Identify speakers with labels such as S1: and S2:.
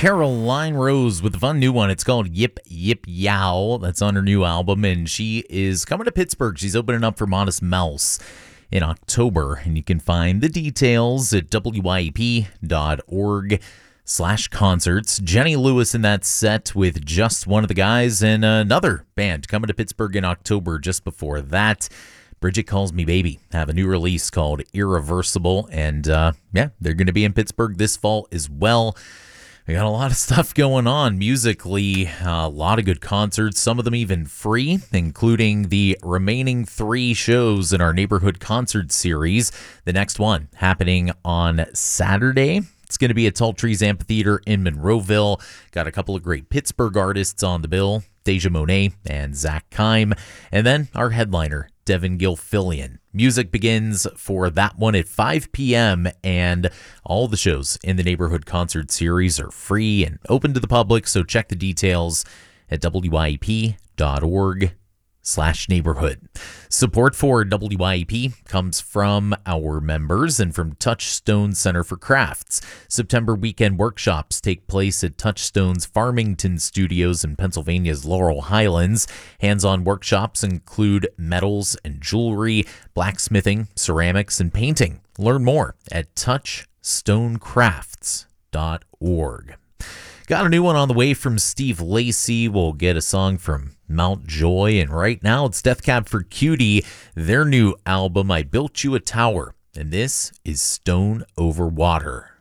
S1: Caroline Rose with a fun new one. It's called Yip Yip Yow. That's on her new album, and she is coming to Pittsburgh. She's opening up for Modest Mouse in October, and you can find the details at wyep.org/concerts. Jenny Lewis in that set with Just One of the Guys, and another band coming to Pittsburgh in October just before that. Bridget Calls Me Baby have a new release called Irreversible, and they're going to be in Pittsburgh this fall as well. We got a lot of stuff going on musically, a lot of good concerts, some of them even free, including the remaining 3 shows in our neighborhood concert series. The next one happening on Saturday. It's going to be at Tall Trees Amphitheater in Monroeville. Got a couple of great Pittsburgh artists on the bill, Deja Monet and Zach Keim. And then our headliner, Devin Gilfillian. Music begins for that one at 5 p.m. and all the shows in the neighborhood concert series are free and open to the public, so check the details at wyep.org/neighborhood. Support for WYEP comes from our members and from Touchstone Center for Crafts. September weekend workshops take place at Touchstone's Farmington Studios in Pennsylvania's Laurel Highlands. Hands-on workshops include metals and jewelry, blacksmithing, ceramics, and painting. Learn more at touchstonecrafts.org. Got a new one on the way from Steve Lacy. We'll get a song from Mount Joy. And right now it's Death Cab for Cutie, their new album, I Built You a Tower. And this is Stone Over Water.